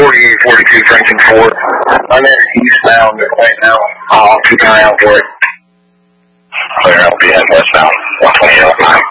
4842 Franklin Ford. I'm at eastbound right now. I'll keep an eye out for it. Clear LPN westbound 12809.